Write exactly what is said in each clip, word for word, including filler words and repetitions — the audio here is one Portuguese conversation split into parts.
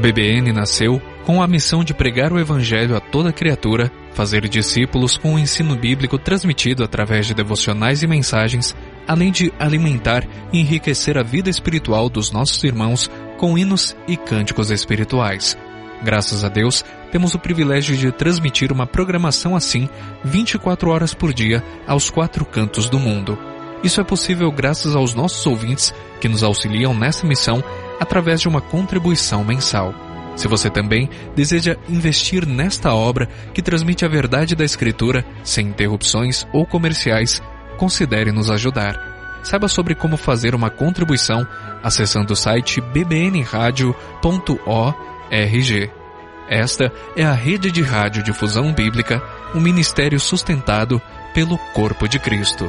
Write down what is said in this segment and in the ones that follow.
B B N nasceu com a missão de pregar o Evangelho a toda criatura, fazer discípulos com o ensino bíblico transmitido através de devocionais e mensagens, além de alimentar e enriquecer a vida espiritual dos nossos irmãos com hinos e cânticos espirituais. Graças a Deus, temos o privilégio de transmitir uma programação assim vinte e quatro horas por dia aos quatro cantos do mundo. Isso é possível graças aos nossos ouvintes que nos auxiliam nessa missão através de uma contribuição mensal. Se você também deseja investir nesta obra que transmite a verdade da Escritura sem interrupções ou comerciais, considere nos ajudar. Saiba sobre como fazer uma contribuição acessando o site b b n radio ponto org. Esta é a Rede de Rádio Difusão Bíblica, um ministério sustentado pelo Corpo de Cristo.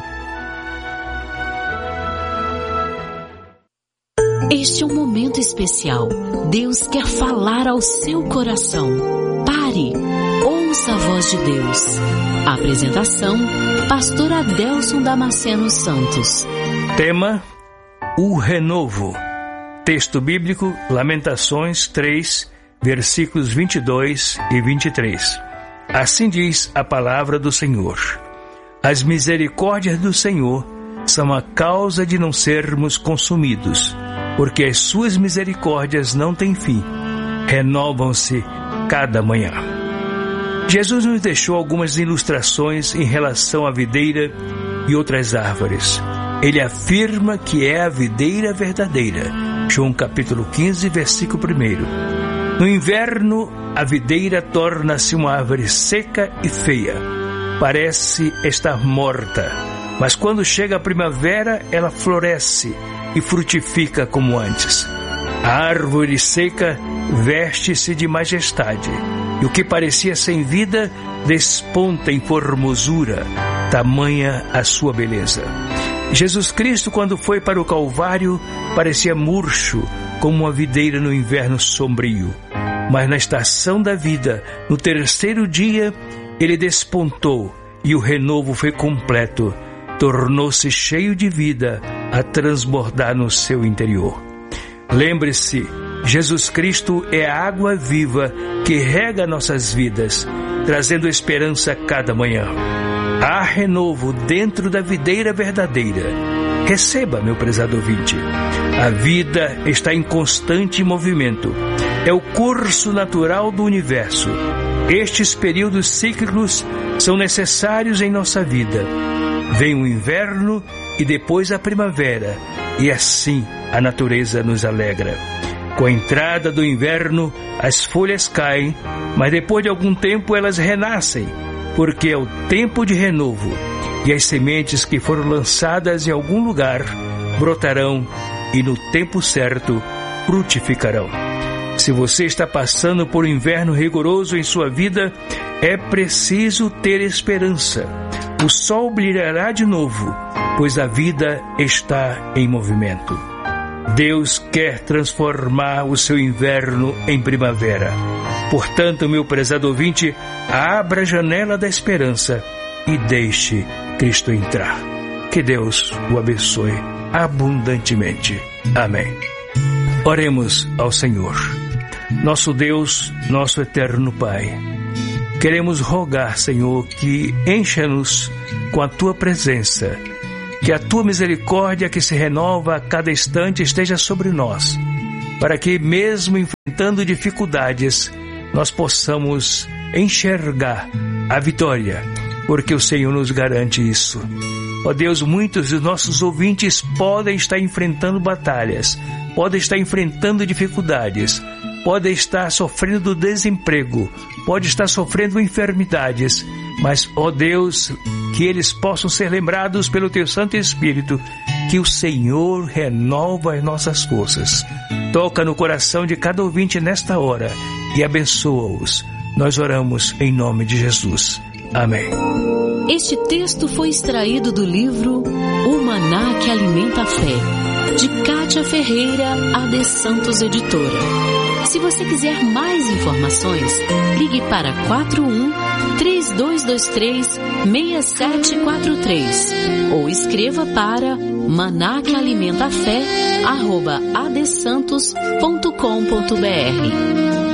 Este é um momento especial. Deus quer falar ao seu coração. Pare, ouça a voz de Deus. A apresentação, Pastor Adelson Damasceno Santos. Tema: o renovo. Texto bíblico, Lamentações três, versículos vinte e dois e vinte e três. Assim diz a palavra do Senhor: as misericórdias do Senhor são a causa de não sermos consumidos, porque as suas misericórdias não têm fim, renovam-se cada manhã. Jesus nos deixou algumas ilustrações em relação à videira e outras árvores. Ele afirma que é a videira verdadeira. João capítulo quinze, versículo um. No inverno, a videira torna-se uma árvore seca e feia. Parece estar morta, mas quando chega a primavera, ela floresce e frutifica como antes. A árvore seca veste-se de majestade, e o que parecia sem vida desponta em formosura, tamanha a sua beleza. Jesus Cristo, quando foi para o Calvário, parecia murcho, como uma videira no inverno sombrio. Mas na estação da vida, no terceiro dia, ele despontou e o renovo foi completo. Tornou-se cheio de vida a transbordar no seu interior. Lembre-se, Jesus Cristo é a água viva que rega nossas vidas, trazendo esperança a cada manhã. Há renovo dentro da videira verdadeira. Receba, meu prezado ouvinte. A vida está em constante movimento. É o curso natural do universo. Estes períodos cíclicos são necessários em nossa vida. Vem o inverno e depois a primavera, e assim a natureza nos alegra. Com a entrada do inverno, as folhas caem, mas depois de algum tempo elas renascem, porque é o tempo de renovo, e as sementes que foram lançadas em algum lugar brotarão e no tempo certo frutificarão. Se você está passando por um inverno rigoroso em sua vida, é preciso ter esperança. O sol brilhará de novo, pois a vida está em movimento. Deus quer transformar o seu inverno em primavera. Portanto, meu prezado ouvinte, abra a janela da esperança e deixe Cristo entrar. Que Deus o abençoe abundantemente. Amém. Oremos ao Senhor. Nosso Deus, nosso eterno Pai, queremos rogar, Senhor, que encha-nos com a Tua presença, que a Tua misericórdia que se renova a cada instante esteja sobre nós, para que mesmo enfrentando dificuldades, nós possamos enxergar a vitória, porque o Senhor nos garante isso. Ó Deus, muitos dos nossos ouvintes podem estar enfrentando batalhas, podem estar enfrentando dificuldades, podem estar sofrendo desemprego, podem estar sofrendo enfermidades, mas, ó Deus, que eles possam ser lembrados pelo Teu Santo Espírito, que o Senhor renova as nossas forças. Toca no coração de cada ouvinte nesta hora e abençoa-os. Nós oramos em nome de Jesus. Amém. Este texto foi extraído do livro O Maná que Alimenta a Fé, de Kátia Ferreira, A D Santos Editora. Se você quiser mais informações, ligue para quatro um, três dois dois três, seis sete quatro três ou escreva para maná que alimenta a fé arroba a d santos ponto com ponto b r.